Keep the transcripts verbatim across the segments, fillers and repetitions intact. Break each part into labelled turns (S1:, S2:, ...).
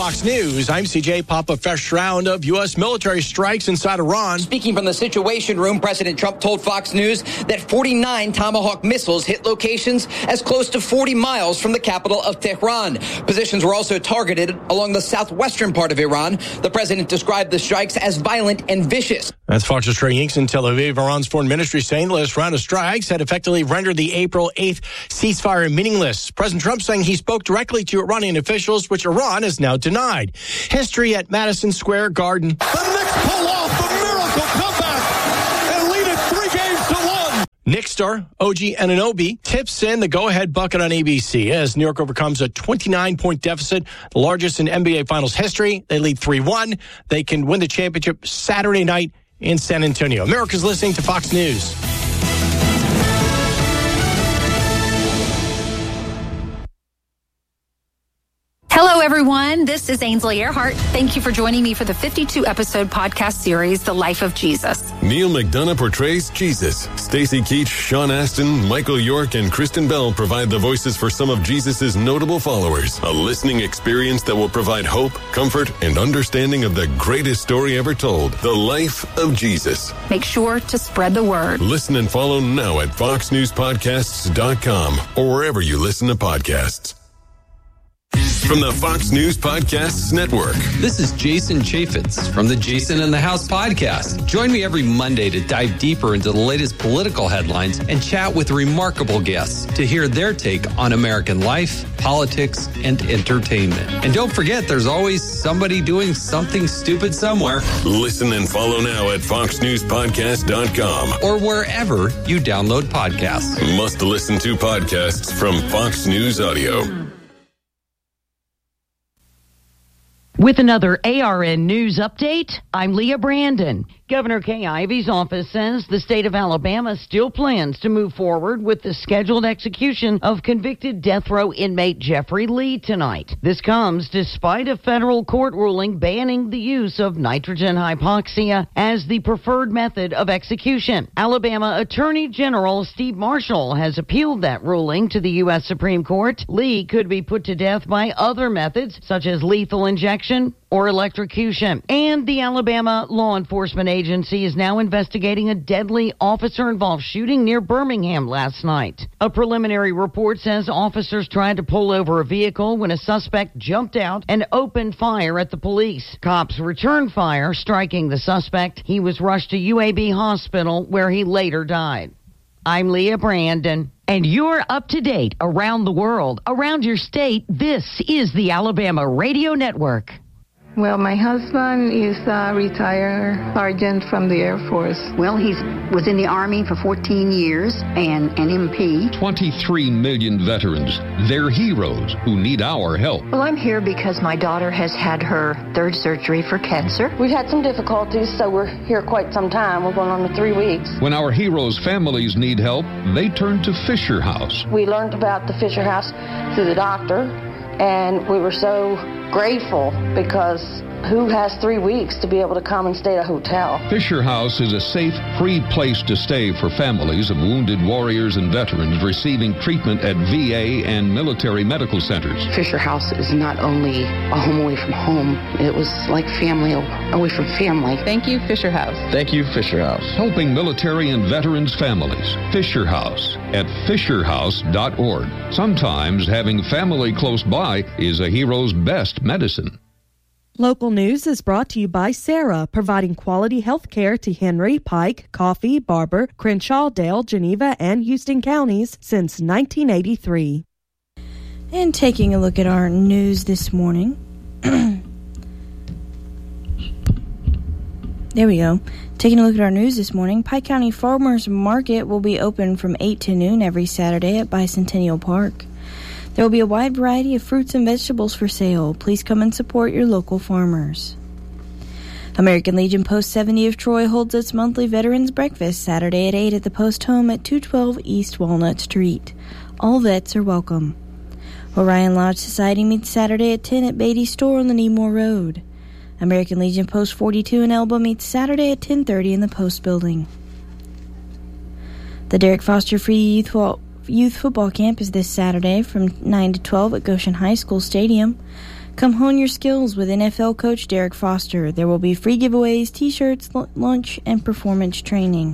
S1: Fox News, I'm C J Pop. A fresh round of U S military strikes inside Iran.
S2: Speaking from the Situation Room, President Trump told Fox News that forty-nine Tomahawk missiles hit locations as close to forty miles from the capital of Tehran. Positions were also targeted along the southwestern part of Iran. The president described the strikes as violent and vicious.
S1: That's Fox's Trey Inks in Tel Aviv. Iran's foreign ministry saying the latest round of strikes had effectively rendered the April eighth ceasefire meaningless. President Trump saying he spoke directly to Iranian officials, which Iran has now denied. History at Madison Square Garden.
S3: The Knicks pull off the miracle comeback and lead it three games to one.
S1: Knicks star O G Anunoby tips in the go-ahead bucket on A B C as New York overcomes a twenty-nine point deficit, the largest in N B A Finals history. They lead three one. They can win the championship Saturday night in San Antonio. America's listening to Fox News.
S4: Hello, everyone. This is Ainsley Earhart. Thank you for joining me for the fifty-two episode podcast series, The Life of Jesus.
S5: Neil McDonough portrays Jesus. Stacey Keach, Sean Astin, Michael York, and Kristen Bell provide the voices for some of Jesus' notable followers. A listening experience that will provide hope, comfort, and understanding of the greatest story ever told, The Life of Jesus.
S4: Make sure to spread the word.
S5: Listen and follow now at fox news podcasts dot com or wherever you listen to podcasts. From the Fox News Podcasts Network.
S6: This is Jason Chaffetz from the Jason in the House podcast. Join me every Monday to dive deeper into the latest political headlines and chat with remarkable guests to hear their take on American life, politics, and entertainment. And don't forget, there's always somebody doing something stupid somewhere.
S5: Listen and follow now at fox news podcast dot com
S6: or wherever you download podcasts.
S5: Must listen to podcasts from Fox News Audio.
S7: With another A R N News update, I'm Leah Brandon. Governor Kay Ivey's office says the state of Alabama still plans to move forward with the scheduled execution of convicted death row inmate Jeffrey Lee tonight. This comes despite a federal court ruling banning the use of nitrogen hypoxia as the preferred method of execution. Alabama Attorney General Steve Marshall has appealed that ruling to the U S Supreme Court. Lee could be put to death by other methods such as lethal injection or electrocution. And the Alabama Law Enforcement Agency is now investigating a deadly officer-involved shooting near Birmingham last night. A preliminary report says officers tried to pull over a vehicle when a suspect jumped out and opened fire at the police. Cops returned fire, striking the suspect. He was rushed to U A B Hospital, where he later died. I'm Leah Brandon. And you're up to date around the world, around your state. This is the Alabama Radio Network.
S8: Well, my husband is a retired sergeant from the Air Force.
S9: Well, he was in the Army for fourteen years and an M P.
S10: twenty-three million veterans. They're heroes who need our help.
S11: Well, I'm here because my daughter has had her third surgery for cancer.
S12: We've had some difficulties, so we're here quite some time. We're going on to three weeks.
S10: When our heroes' families need help, they turn to Fisher House.
S12: We learned about the Fisher House through the doctor, and we were so grateful because who has three weeks to be able to come and stay at a hotel?
S10: Fisher House is a safe, free place to stay for families of wounded warriors and veterans receiving treatment at V A and military medical centers.
S13: Fisher House is not only a home away from home, it was like family away from family.
S14: Thank you, Fisher House.
S15: Thank you, Fisher House.
S10: Helping military and veterans' families. Fisher House at fisher house dot org. Sometimes having family close by is a hero's best medicine.
S16: Local news is brought to you by Sarah, providing quality health care to Henry, Pike, Coffee, Barber, Crenshaw, Dale, Geneva, and Houston counties since nineteen eighty-three.
S17: And taking a look at our news this morning. There we go. Taking a look at our news this morning, Pike County Farmers Market will be open from eight to noon every Saturday at Bicentennial Park. There will be a wide variety of fruits and vegetables for sale. Please come and support your local farmers. American Legion Post seventy of Troy holds its monthly Veterans Breakfast Saturday at eight at the Post Home at two twelve East Walnut Street. All vets are welcome. Orion Lodge Society meets Saturday at ten at Beatty's Store on the Needmore Road. American Legion Post forty-two in Elba meets Saturday at ten thirty in the Post Building. The Derek Foster Free Youth Walk Youth Football Camp is this Saturday from nine to twelve at Goshen High School Stadium. Come hone your skills with N F L coach Derek Foster. There will be free giveaways, t-shirts, lunch, and performance training.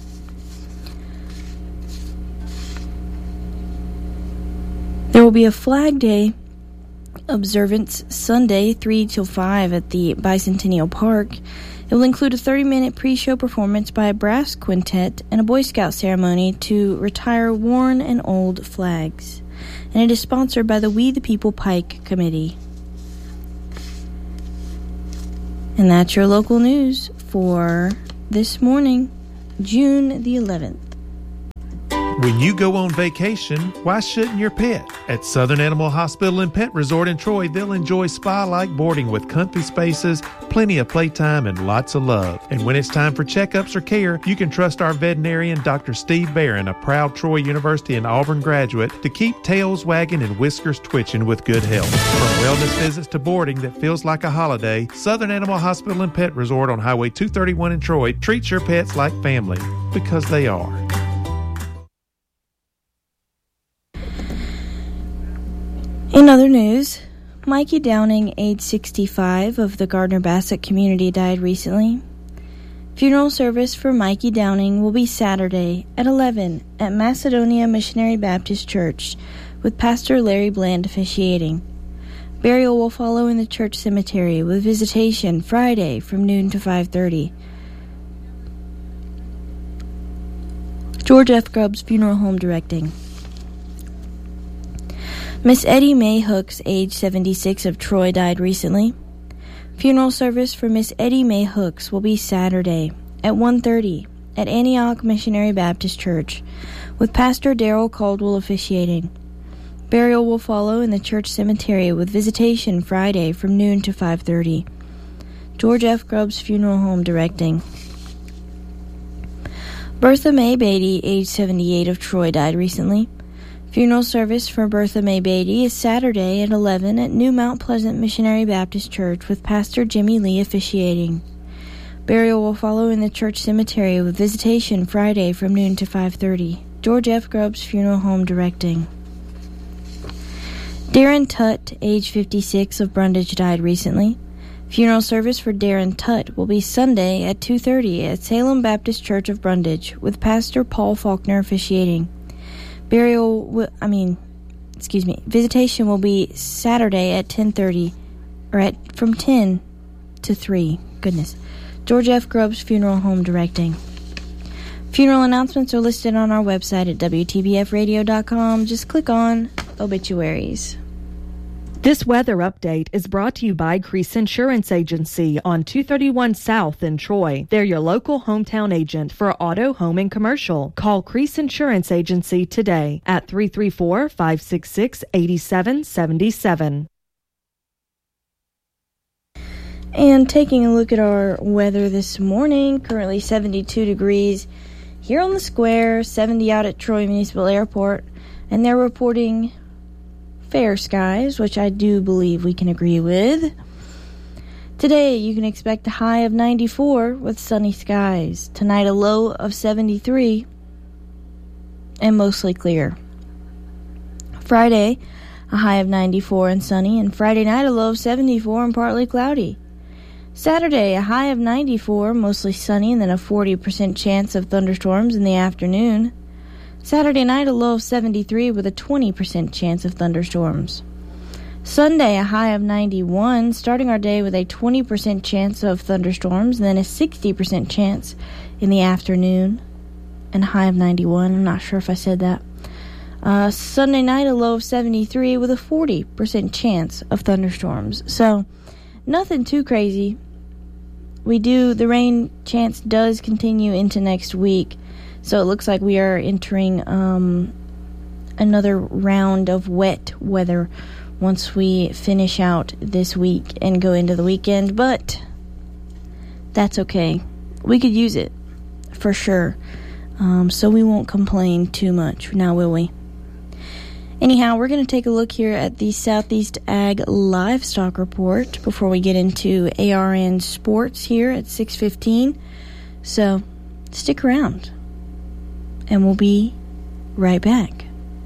S17: There will be a Flag Day observance Sunday, three till five at the Bicentennial Park. It will include a thirty-minute pre-show performance by a brass quintet and a Boy Scout ceremony to retire worn and old flags. And it is sponsored by the We the People Pike Committee. And that's your local news for this morning, June the eleventh.
S14: When you go on vacation, why shouldn't your pet? At Southern Animal Hospital and Pet Resort in Troy, they'll enjoy spa-like boarding with comfy spaces, plenty of playtime, and lots of love. And when it's time for checkups or care, you can trust our veterinarian, Doctor Steve Barron, a proud Troy University and Auburn graduate, to keep tails wagging and whiskers twitching with good health. From wellness visits to boarding that feels like a holiday, Southern Animal Hospital and Pet Resort on Highway two thirty-one in Troy treats your pets like family, because they are.
S17: In other news, Mikey Downing, age sixty-five, of the Gardner-Bassett community died recently. Funeral service for Mikey Downing will be Saturday at eleven at Macedonia Missionary Baptist Church, with Pastor Larry Bland officiating. Burial will follow in the church cemetery, with visitation Friday from noon to five thirty. George F. Grubbs Funeral Home directing. Miss Eddie Mae Hooks, age seventy-six, of Troy, died recently. Funeral service for Miss Eddie Mae Hooks will be Saturday at one thirty at Antioch Missionary Baptist Church, with Pastor Darrell Caldwell officiating. Burial will follow in the church cemetery, with visitation Friday from noon to five thirty. George F. Grubbs Funeral Home directing. Bertha Mae Beatty, age seventy-eight, of Troy, died recently. Funeral service for Bertha Mae Beatty is Saturday at eleven at New Mount Pleasant Missionary Baptist Church, with Pastor Jimmy Lee officiating. Burial will follow in the church cemetery, with visitation Friday from noon to five thirty. George F. Grubbs Funeral Home directing. Darren Tutt, age fifty-six, of Brundage, died recently. Funeral service for Darren Tutt will be Sunday at two thirty at Salem Baptist Church of Brundage, with Pastor Paul Faulkner officiating. Burial, will, I mean, excuse me, visitation will be Saturday at ten thirty, or at from ten to three. Goodness. George F. Grubbs Funeral Home directing. Funeral announcements are listed on our website at W T B F radio dot com. Just click on obituaries.
S16: This weather update is brought to you by Crease Insurance Agency on two thirty-one South in Troy. They're your local hometown agent for auto, home, and commercial. Call Crease Insurance Agency today at three three four, five six six, eight seven seven seven.
S17: And taking a look at our weather this morning, currently seventy-two degrees here on the square, seventy out at Troy Municipal Airport, and they're reporting fair skies, which I do believe we can agree with. Today, you can expect a high of ninety-four with sunny skies. Tonight, a low of seventy-three and mostly clear. Friday, a high of ninety-four and sunny, and Friday night, a low of seventy-four and partly cloudy. Saturday, a high of ninety-four, mostly sunny, and then a forty percent chance of thunderstorms in the afternoon. Saturday night, a low of seventy-three with a twenty percent chance of thunderstorms. Sunday, a high of ninety-one, starting our day with a twenty percent chance of thunderstorms, and then a sixty percent chance in the afternoon, and a high of ninety-one. I'm not sure if I said that. Uh, Sunday night, a low of seventy-three with a forty percent chance of thunderstorms. So, nothing too crazy. We do, the rain chance does continue into next week. So it looks like we are entering um, another round of wet weather once we finish out this week and go into the weekend. But that's okay. We could use it for sure. Um, so we won't complain too much. Now, will we? Anyhow, we're going to take a look here at the Southeast Ag Livestock Report before we get into A R N Sports here at six fifteen. So stick around. And we'll be right back.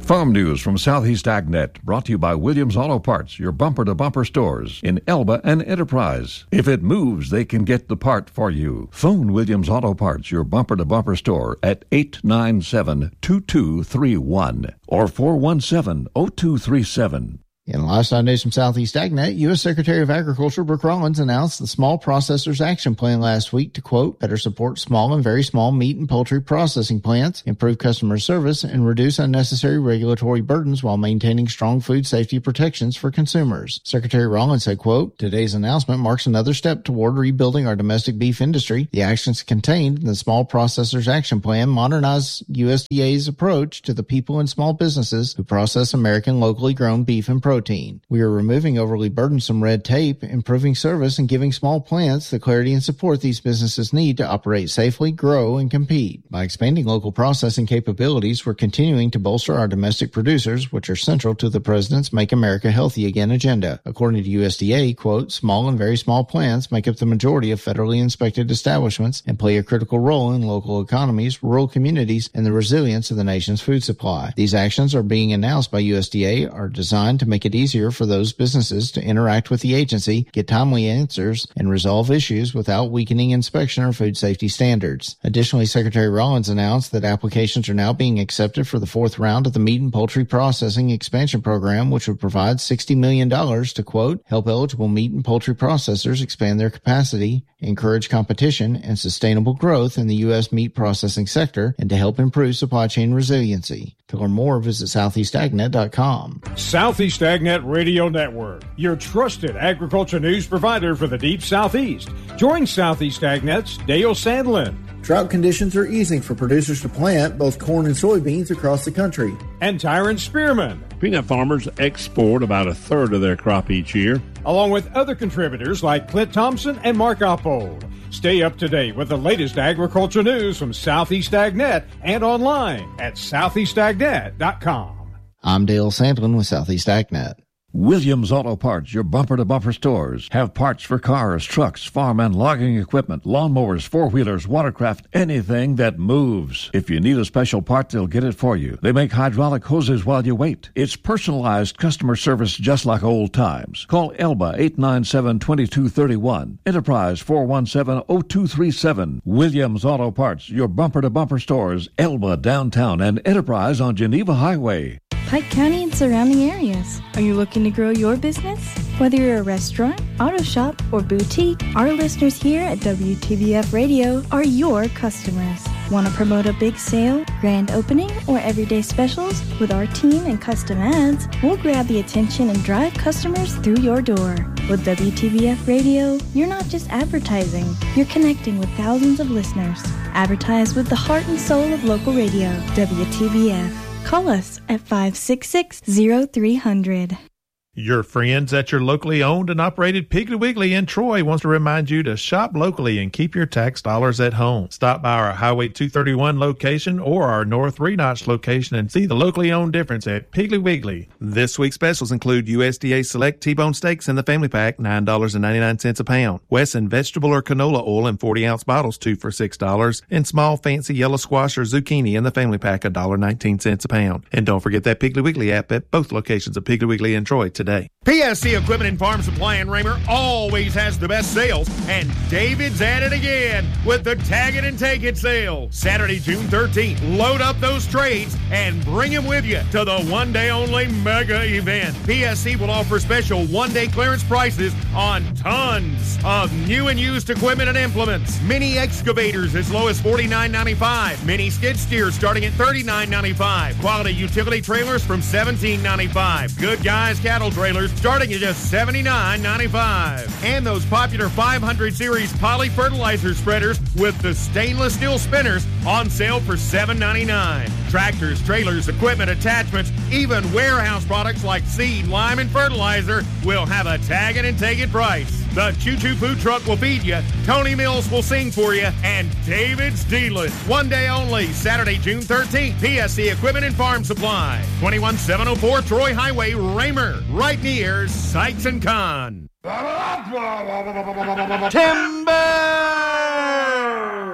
S10: Farm news from Southeast AgNet, brought to you by Williams Auto Parts, your bumper-to-bumper stores in Elba and Enterprise. If it moves, they can get the part for you. Phone Williams Auto Parts, your bumper-to-bumper store, at eight nine seven, two two three one or four one seven, zero two three seven.
S15: In Livestock News from Southeast AgNet, U S Secretary of Agriculture Brooke Rollins announced the Small Processors Action Plan last week to, quote, better support small and very small meat and poultry processing plants, improve customer service, and reduce unnecessary regulatory burdens while maintaining strong food safety protections for consumers. Secretary Rollins said, quote, today's announcement marks another step toward rebuilding our domestic beef industry. The actions contained in the Small Processors Action Plan modernize U S D A's approach to the people and small businesses who process American locally grown beef and protein. We are removing overly burdensome red tape, improving service, and giving small plants the clarity and support these businesses need to operate safely, grow, and compete. By expanding local processing capabilities, we're continuing to bolster our domestic producers, which are central to the President's Make America Healthy Again agenda. According to U S D A, quote, small and very small plants make up the majority of federally inspected establishments and play a critical role in local economies, rural communities, and the resilience of the nation's food supply. These actions are being announced by U S D A are designed to make it easier for those businesses to interact with the agency, get timely answers, and resolve issues without weakening inspection or food safety standards. Additionally, Secretary Rollins announced that applications are now being accepted for the fourth round of the Meat and Poultry Processing Expansion Program, which would provide sixty million dollars to, quote, help eligible meat and poultry processors expand their capacity, encourage competition and sustainable growth in the U S meat processing sector, and to help improve supply chain resiliency. To learn more, visit southeast agnet dot com.
S18: Southeast AgNet Radio Network, your trusted agriculture news provider for the deep Southeast. Join Southeast AgNet's Dale Sandlin.
S19: Drought conditions are easing for producers to plant both corn and soybeans across the country.
S18: And Tyron Spearman.
S20: Peanut farmers export about a third of their crop each year.
S18: Along with other contributors like Clint Thompson and Mark Oppold. Stay up to date with the latest agriculture news from Southeast AgNet and online at southeast agnet dot com.
S15: I'm Dale Sandlin with Southeast AgNet.
S10: Williams Auto Parts, your bumper-to-bumper stores, have parts for cars, trucks, farm and logging equipment, lawnmowers, four-wheelers, watercraft, anything that moves. If you need a special part, they'll get it for you. They make hydraulic hoses while you wait. It's personalized customer service just like old times. Call Elba eight nine seven, two two three one, Enterprise four one seven, zero two three seven. Williams Auto Parts, your bumper-to-bumper stores, Elba downtown and Enterprise on Geneva Highway.
S17: Pike County and surrounding areas. Are you looking to grow your business? Whether you're a restaurant, auto shop, or boutique, our listeners here at W T B F Radio are your customers. Want to promote a big sale, grand opening, or everyday specials? With our team and custom ads, we'll grab the attention and drive customers through your door. With W T B F Radio, you're not just advertising, you're connecting with thousands of listeners. Advertise with the heart and soul of local radio, W T B F. Call us at five six six, zero three zero zero.
S14: Your friends at your locally owned and operated Piggly Wiggly in Troy wants to remind you to shop locally and keep your tax dollars at home. Stop by our Highway two thirty-one location or our North Three Notch location and see the locally owned difference at Piggly Wiggly.
S21: This week's specials include U S D A Select T-Bone Steaks in the Family Pack, nine dollars and ninety-nine cents a pound. Wesson Vegetable or Canola Oil in forty ounce bottles, two for six dollars. And small fancy yellow squash or zucchini in the Family Pack, one dollar and nineteen cents a pound. And don't forget that Piggly Wiggly app at both locations of Piggly Wiggly in Troy today.
S22: P S C Equipment and Farm Supply in Raymer always has the best sales, and David's at it again with the Tag It and Take It sale. Saturday, June thirteenth, load up those trades and bring them with you to the one-day-only mega event. P S C will offer special one-day clearance prices on tons of new and used equipment and implements. Mini excavators as low as forty-nine ninety-five. Mini skid steers starting at thirty-nine ninety-five. Quality utility trailers from seventeen ninety-five. Good Guys cattle trailers starting at just seventy-nine ninety-five. And those popular five hundred series poly fertilizer spreaders with the stainless steel spinners on sale for seven ninety-nine. Tractors, trailers, equipment, attachments, even warehouse products like seed, lime, and fertilizer will have a Tag It and Take It price. The Choo Choo Food Truck will feed you, Tony Mills will sing for you, and David's dealing. One day only, Saturday, June thirteenth, P S C Equipment and Farm Supply, twenty-one seven oh four Troy Highway, Raymer, right near Sykes and Con.
S23: Timber!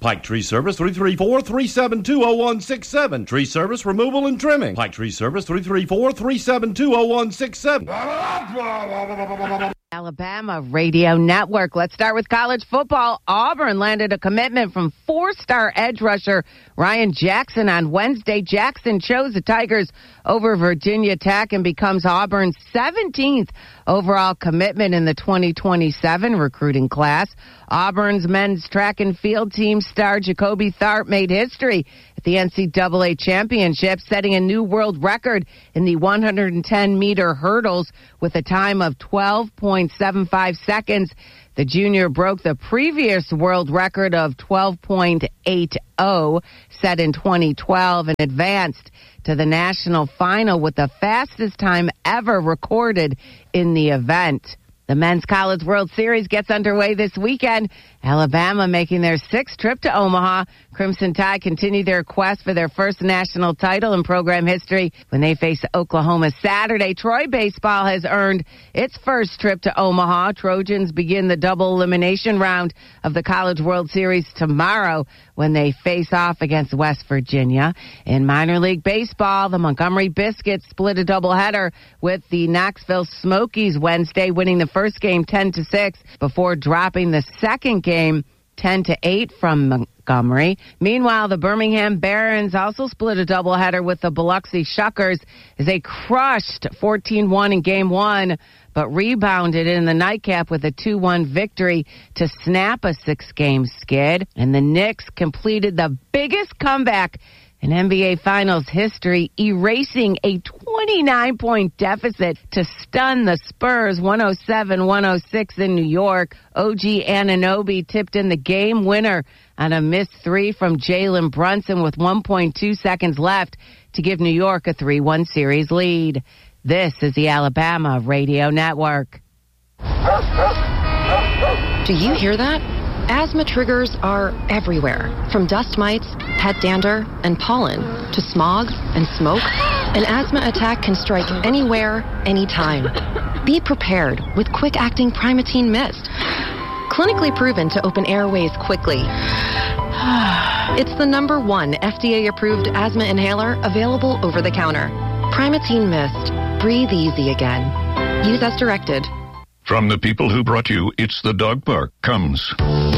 S2: Pike Tree Service, three three four, three seven two, zero one six seven. Tree Service, removal and trimming. Pike Tree Service, three three four, three seven two, zero one six seven.
S3: Alabama Radio Network. Let's start with college football. Auburn landed a commitment from four-star edge rusher Ryan Jackson on Wednesday. Jackson chose the Tigers over Virginia Tech and becomes Auburn's seventeenth overall commitment in the twenty twenty-seven recruiting class. Auburn's men's track and field team star Jacoby Tharp made history at the N C double A championship, setting a new world record in the one hundred ten meter hurdles with a time of twelve point seven five seconds. The junior broke the previous world record of twelve point eight oh set in twenty twelve and advanced to the national final with the fastest time ever recorded in the event. The Men's College World Series gets underway this weekend. Alabama making their sixth trip to Omaha. Crimson Tide continue their quest for their first national title in program history when they face Oklahoma Saturday. Troy baseball has earned its first trip to Omaha. Trojans begin the double elimination round of the College World Series tomorrow when they face off against West Virginia. In minor league baseball, the Montgomery Biscuits split a doubleheader with the Knoxville Smokies Wednesday, winning the first game ten to six before dropping the second game ten to eight from Montgomery. Meanwhile, the Birmingham Barons also split a doubleheader with the Biloxi Shuckers as they crushed fourteen one in game one, but rebounded in the nightcap with a two one victory to snap a six-game skid. And the Knicks completed the biggest comeback in N B A Finals history, erasing a twenty-nine point deficit to stun the Spurs one oh seven one oh six in New York. O G Anunoby tipped in the game winner on a missed three from Jalen Brunson with one point two seconds left to give New York a three one series lead. This is the Alabama Radio Network.
S23: Do you hear that? Asthma triggers are everywhere, from dust mites, pet dander, and pollen, to smog and smoke. An asthma attack can strike anywhere, anytime. Be prepared with quick-acting Primatene Mist. Clinically proven to open airways quickly. It's the number one F D A-approved asthma inhaler available over the counter. Primatene Mist. Breathe easy again. Use as directed.
S24: From the people who brought you It's the Dog Park comes